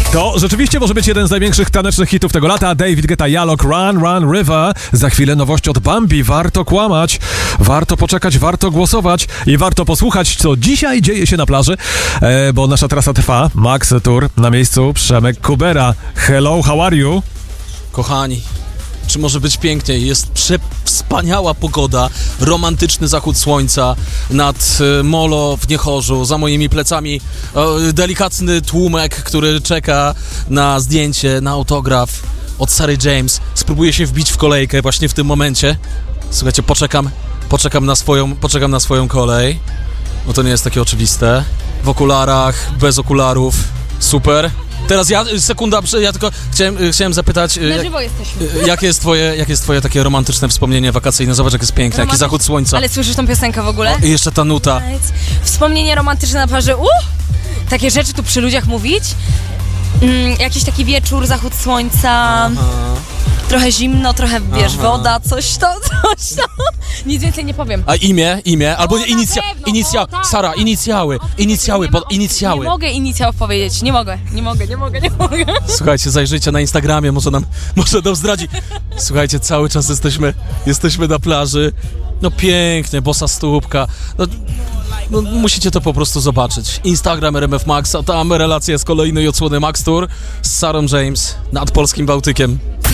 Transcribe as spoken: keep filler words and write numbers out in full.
To rzeczywiście może być jeden z największych tanecznych hitów tego lata. David Guetta, Yalok, Run, Run, River. Za chwilę nowość od Bambi. Warto kłamać, warto poczekać, warto głosować i warto posłuchać, co dzisiaj dzieje się na plaży, e, bo nasza trasa trwa. Max Tour na miejscu. Przemek Kubera. Hello, how are you? Kochani, czy może być piękniej? Jest przewspaniała pogoda, romantyczny zachód słońca nad y, molo w Niechorzu, za moimi plecami y, delikatny tłumek, który czeka na zdjęcie, na autograf od Sary James. Spróbuję się wbić w kolejkę właśnie w tym momencie. Słuchajcie, poczekam, poczekam na swoją, poczekam na swoją kolej, bo to nie jest takie oczywiste. W okularach, bez okularów, super. Teraz ja, sekunda, ja tylko chciałem, chciałem zapytać, na żywo jesteśmy. Jakie jest twoje, jakie jest twoje takie romantyczne wspomnienie wakacyjne? Zobacz, jak jest piękne, jaki zachód słońca. Ale słyszysz tą piosenkę w ogóle? I jeszcze ta nuta. Wspomnienie romantyczne na plaży, uh! Takie rzeczy tu przy ludziach mówić. Mm, jakiś taki wieczór, zachód słońca, aha. Trochę zimno, trochę, wiesz, aha. woda, coś to, coś to. Nic więcej nie powiem. A imię, imię, albo o, inicja, inicja, tak, Sara, inicjały, inicjały, nie, pod, inicjały. Nie mogę inicjałów powiedzieć, nie mogę, nie mogę, nie mogę, nie mogę. Słuchajcie, zajrzyjcie na Instagramie, może nam, może nam zdradzi. Słuchajcie, cały czas jesteśmy, jesteśmy na plaży. No pięknie, bosa stópka. No, no, musicie to po prostu zobaczyć. Instagram R M F Max, a tam relacja z kolejnej odsłony Max Tour z Sarą James nad polskim Bałtykiem.